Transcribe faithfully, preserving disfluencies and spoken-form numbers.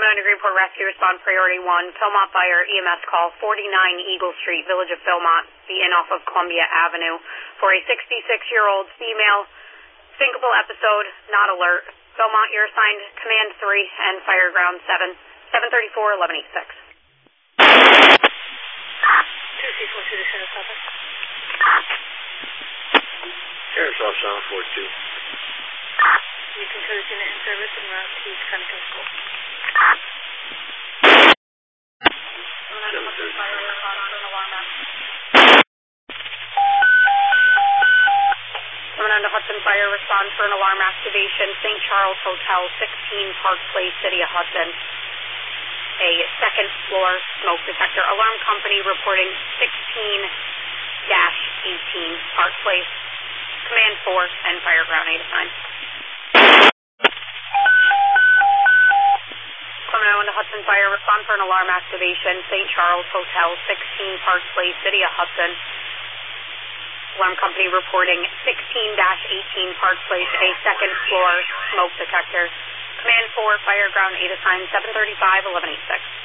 nine to Greenport Rescue, respond priority one. Philmont Fire, E M S call, forty-nine Eagle Street, Village of Philmont, the inn off of Columbia Avenue, for a sixty-six-year-old female, syncopal episode, not alert. Philmont, you're assigned Command three and Fire Ground seven, seven thirty-four, eleven eighty-six. two six one two to Sheriff's Office. Sheriff's Office on four two. You can code unit in service and route to Connecticut School. seven thirty. Someone under Hudson Fire, respond for an alarm activation. Saint Charles Hotel, sixteen Park Place, City of Hudson. A second floor smoke detector. Alarm company reporting sixteen dash eighteen Park Place. Command four and Fire Ground eight assigned. Someone under Hudson Fire, respond for an alarm activation. Saint Charles Hotel, sixteen Park Place, City of Hudson. Alarm company reporting sixteen dash eighteen Park Place, a second floor smoke detector. Command four, Fire Ground eight assigned, seven thirty-five, eleven eighty-six.